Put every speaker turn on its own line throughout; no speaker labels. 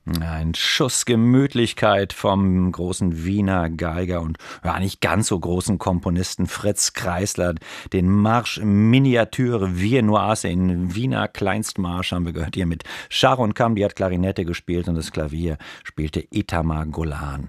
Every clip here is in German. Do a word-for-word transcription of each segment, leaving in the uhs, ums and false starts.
Ein Schuss Gemütlichkeit vom großen Wiener Geiger und ja, nicht ganz so großen Komponisten Fritz Kreisler. Den Marsch Miniature Viennoise in Wiener Kleinstmarsch haben wir gehört hier mit Sharon Kam, die hat Klarinette gespielt und das Klavier spielte Itamar Golan.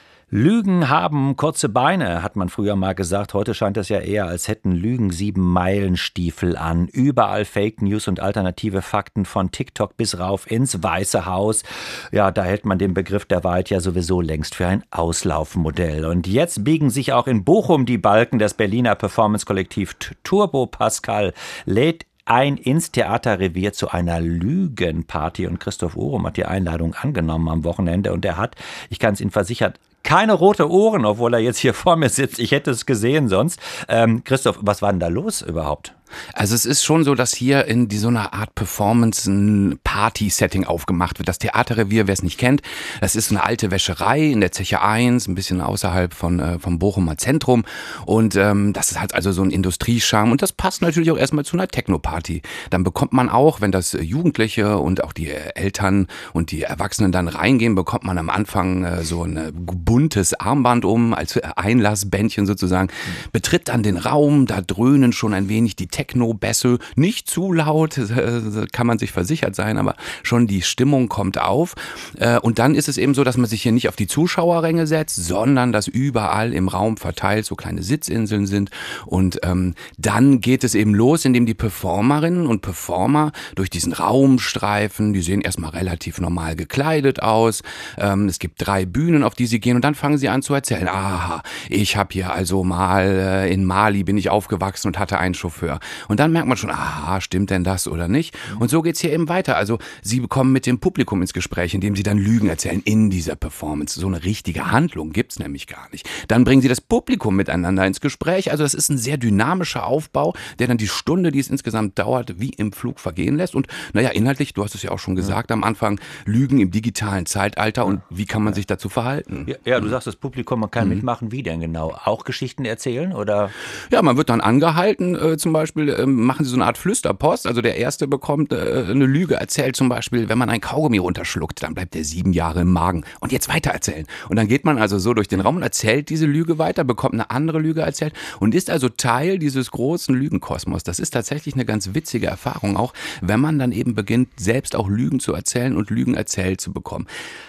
Lügen haben kurze Beine, hat man früher mal gesagt. Heute scheint es ja eher, als hätten Lügen sieben Meilenstiefel an. Überall Fake News und alternative Fakten von TikTok bis rauf ins Weiße Haus. Ja, da hält man den Begriff der Wahrheit ja sowieso längst für ein Auslaufmodell. Und jetzt biegen sich auch in Bochum die Balken. Das Berliner Performance-Kollektiv Turbo Pascal lädt ein ins Theaterrevier zu einer Lügenparty. Und Christoph Orum hat die Einladung angenommen am Wochenende. Und er hat, ich kann es Ihnen versichern, keine rote Ohren, obwohl er jetzt hier vor mir sitzt. Ich hätte es gesehen sonst. Ähm, Christoph, was war denn da los überhaupt?
Also es ist schon so, dass hier in die, so einer Art Performance ein Party-Setting aufgemacht wird. Das Theaterrevier, wer es nicht kennt, das ist eine alte Wäscherei in der Zeche eins, ein bisschen außerhalb von äh, vom Bochumer Zentrum. Und ähm, das ist halt also so ein Industriescharme. Und das passt natürlich auch erstmal zu einer Techno-Party. Dann bekommt man auch, wenn das Jugendliche und auch die Eltern und die Erwachsenen dann reingehen, bekommt man am Anfang äh, so ein buntes Armband um, als Einlassbändchen sozusagen. Betritt dann den Raum, da dröhnen schon ein wenig die Techno-Bässe, nicht zu laut, kann man sich versichert sein, aber schon die Stimmung kommt auf. Und dann ist es eben so, dass man sich hier nicht auf die Zuschauerränge setzt, sondern dass überall im Raum verteilt so kleine Sitzinseln sind. Und ähm, dann geht es eben los, indem die Performerinnen und Performer durch diesen Raum streifen. Die sehen erstmal relativ normal gekleidet aus. Ähm, es gibt drei Bühnen, auf die sie gehen und dann fangen sie an zu erzählen. Aha, ich habe hier also mal äh, in Mali bin ich aufgewachsen und hatte einen Chauffeur. Und dann merkt man schon, aha, stimmt denn das oder nicht? Und so geht's hier eben weiter. Also sie bekommen mit dem Publikum ins Gespräch, indem sie dann Lügen erzählen in dieser Performance. So eine richtige Handlung gibt's nämlich gar nicht. Dann bringen sie das Publikum miteinander ins Gespräch. Also das ist ein sehr dynamischer Aufbau, der dann die Stunde, die es insgesamt dauert, wie im Flug vergehen lässt. Und naja, inhaltlich, du hast es ja auch schon gesagt ja. am Anfang, Lügen im digitalen Zeitalter und wie kann man sich dazu verhalten?
Ja, ja, du sagst, das Publikum, man kann mhm. mitmachen. Wie denn genau? Auch Geschichten erzählen oder?
Ja, man wird dann angehalten, äh, zum Beispiel äh, machen sie so eine Art Flüsterpost. Also der Erste bekommt äh, eine Lüge erzählt, zum Beispiel, wenn man ein Kaugummi runterschluckt, dann bleibt der sieben Jahre im Magen. Und jetzt weiter erzählen. Und dann geht man also so durch den Raum und erzählt diese Lüge weiter, bekommt eine andere Lüge erzählt und ist also Teil dieses großen Lügenkosmos. Das ist tatsächlich eine ganz witzige Erfahrung, auch wenn man dann eben beginnt, selbst auch Lügen zu erzählen und Lügen erzählt zu bekommen.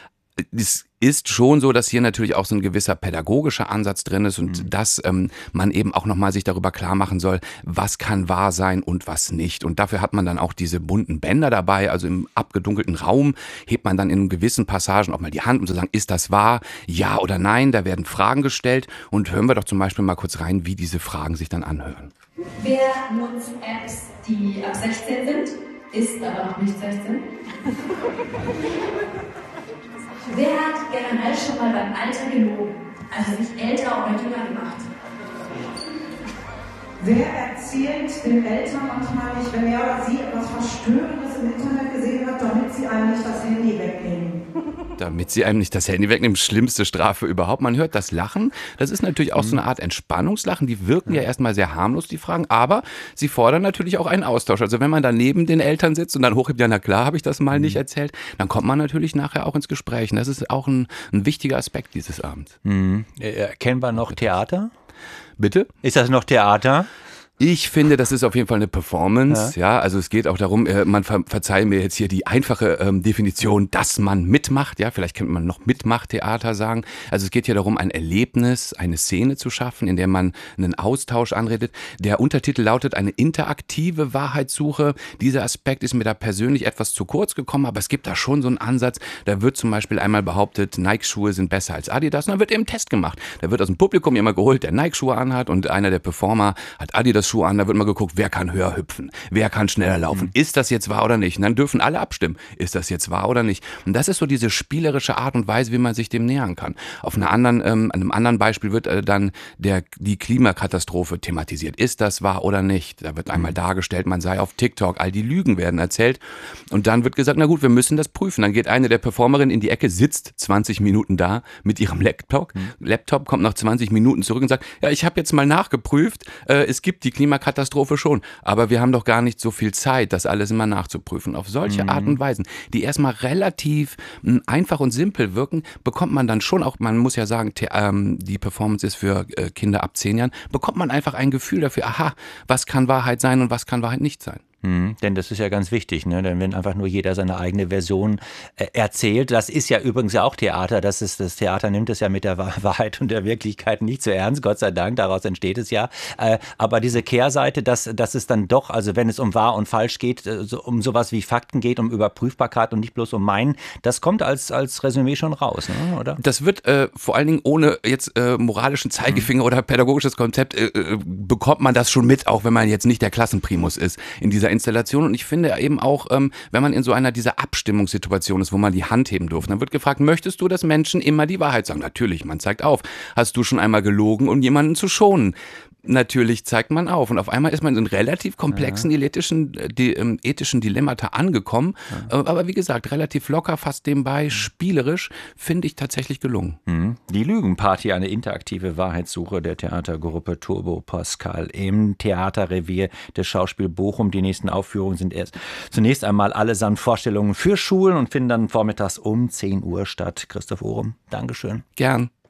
Es ist schon so, dass hier natürlich auch so ein gewisser pädagogischer Ansatz drin ist und mhm. dass ähm, man eben auch nochmal sich darüber klar machen soll, was kann wahr sein und was nicht. Und dafür hat man dann auch diese bunten Bänder dabei, also im abgedunkelten Raum hebt man dann in gewissen Passagen auch mal die Hand, um zu sagen, ist das wahr, ja oder nein? Da werden Fragen gestellt und hören wir doch zum Beispiel mal kurz rein, wie diese Fragen sich dann anhören.
Wer nutzt Apps, die ab sechzehn sind, ist aber noch nicht sechzehn? Wer hat generell schon mal beim Alter gelogen? Also sich älter oder jünger gemacht?
Wer erzählt den Eltern manchmal nicht, wenn er oder sie etwas Verstörendes im Internet gesehen hat, damit sie einem nicht das Handy wegnehmen?
Damit sie einem nicht das Handy wegnehmen, schlimmste Strafe überhaupt. Man hört das Lachen, das ist natürlich auch so eine Art Entspannungslachen. Die wirken ja erstmal sehr harmlos, die Fragen, aber sie fordern natürlich auch einen Austausch. Also wenn man da neben den Eltern sitzt und dann hochhebt, ja na klar, habe ich das mal nicht erzählt, dann kommt man natürlich nachher auch ins Gespräch. Und das ist auch ein, ein wichtiger Aspekt dieses Abends.
Mhm. Äh, kennen wir noch Theater?
Bitte?
Ist das noch Theater?
Ich finde, das ist auf jeden Fall eine Performance, ja, ja also es geht auch darum, äh, man ver verzeihe mir jetzt hier die einfache ähm, Definition, dass man mitmacht, ja, vielleicht könnte man noch Mitmachtheater sagen, also es geht hier darum, ein Erlebnis, eine Szene zu schaffen, in der man einen Austausch anredet. Der Untertitel lautet eine interaktive Wahrheitssuche. Dieser Aspekt ist mir da persönlich etwas zu kurz gekommen, aber es gibt da schon so einen Ansatz, da wird zum Beispiel einmal behauptet, Nike-Schuhe sind besser als Adidas und dann wird eben ein Test gemacht. Da wird aus dem Publikum jemand geholt, der Nike-Schuhe anhat und einer der Performer hat Adidas Schuhe an, da wird mal geguckt, wer kann höher hüpfen, wer kann schneller laufen, ist das jetzt wahr oder nicht? Und dann dürfen alle abstimmen, ist das jetzt wahr oder nicht? Und das ist so diese spielerische Art und Weise, wie man sich dem nähern kann. Auf einer anderen, ähm, einem anderen Beispiel wird äh, dann der, die Klimakatastrophe thematisiert. Ist das wahr oder nicht? Da wird einmal dargestellt, man sei auf TikTok, all die Lügen werden erzählt und dann wird gesagt, na gut, wir müssen das prüfen. Dann geht eine der Performerinnen in die Ecke, sitzt zwanzig Minuten da mit ihrem Laptop, mhm. Laptop kommt nach zwanzig Minuten zurück und sagt, ja, ich habe jetzt mal nachgeprüft, äh, es gibt die Klimakatastrophe schon. Aber wir haben doch gar nicht so viel Zeit, das alles immer nachzuprüfen. Auf solche mhm. Art und Weisen, die erstmal relativ mh, einfach und simpel wirken, bekommt man dann schon auch, man muss ja sagen, te, ähm, die Performance ist für äh, Kinder ab zehn Jahren, bekommt man einfach ein Gefühl dafür, aha, was kann Wahrheit sein und was kann Wahrheit nicht sein.
Mhm, denn das ist ja ganz wichtig, ne? Denn wenn einfach nur jeder seine eigene Version äh, erzählt, das ist ja übrigens ja auch Theater, das ist, das Theater nimmt es ja mit der Wahrheit und der Wirklichkeit nicht so ernst, Gott sei Dank, daraus entsteht es ja. Äh, aber diese Kehrseite, dass, dass es dann doch, also wenn es um wahr und falsch geht, äh, so, um sowas wie Fakten geht, um Überprüfbarkeit und nicht bloß um meinen, das kommt als, als Resümee schon raus, ne? Oder?
Das wird äh, vor allen Dingen ohne jetzt äh, moralischen Zeigefinger mhm. oder pädagogisches Konzept, äh, äh, bekommt man das schon mit, auch wenn man jetzt nicht der Klassenprimus ist in dieser Installation. Und ich finde eben auch, ähm, wenn man in so einer dieser Abstimmungssituation ist, wo man die Hand heben durfte, dann wird gefragt, möchtest du, dass Menschen immer die Wahrheit sagen? Natürlich, man zeigt auf. Hast du schon einmal gelogen, um jemanden zu schonen? Natürlich zeigt man auf. Und auf einmal ist man in relativ komplexen ja. ethischen, die, ähm, ethischen Dilemmata angekommen. Ja. Aber wie gesagt, relativ locker, fast nebenbei, spielerisch, finde ich tatsächlich gelungen.
Mhm. Die Lügenparty, eine interaktive Wahrheitssuche der Theatergruppe Turbo Pascal im Theaterrevier des Schauspiel Bochum. Die nächsten Aufführungen sind erst zunächst einmal allesamt Vorstellungen für Schulen und finden dann vormittags um zehn Uhr statt. Christoph Ohrem, Dankeschön.
Gern.